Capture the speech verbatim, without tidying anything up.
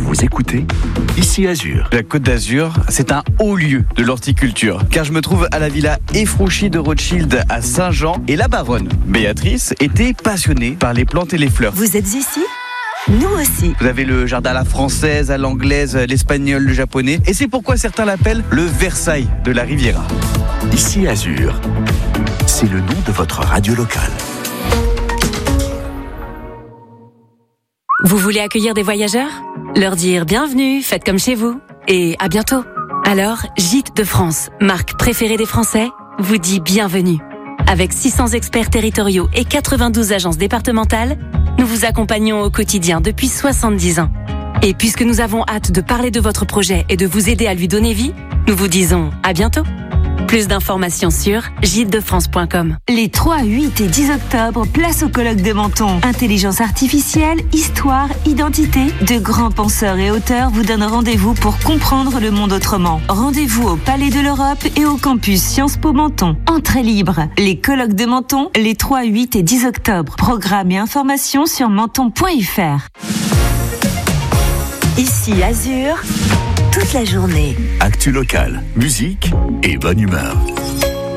Vous écoutez Ici Azur. La Côte d'Azur, c'est un haut lieu de l'horticulture, car je me trouve à la villa Efrouchi de Rothschild à Saint-Jean, et la baronne, Béatrice, était passionnée par les plantes et les fleurs. Vous êtes ici ? Nous aussi. Vous avez le jardin à la française, à l'anglaise, l'espagnol, le japonais, et c'est pourquoi certains l'appellent le Versailles de la Riviera. Ici Azur, c'est le nom de votre radio locale. Vous voulez accueillir des voyageurs ? Leur dire bienvenue, faites comme chez vous, et à bientôt. Alors, Gîtes de France, marque préférée des Français, vous dit bienvenue. Avec six cents experts territoriaux et quatre-vingt-douze agences départementales, nous vous accompagnons au quotidien depuis soixante-dix ans. Et puisque nous avons hâte de parler de votre projet et de vous aider à lui donner vie, nous vous disons à bientôt. Plus d'informations sur gîtes de france point com. Les trois, huit et dix octobre, place au colloque de Menton. Intelligence artificielle, histoire, identité. De grands penseurs et auteurs vous donnent rendez-vous pour comprendre le monde autrement. Rendez-vous au Palais de l'Europe et au campus Sciences Po Menton. Entrée libre. Les colloques de Menton, les trois, huit et dix octobre. Programme et informations sur menton point f r. Ici Azur, toute la journée. Actu locale, musique et bonne humeur.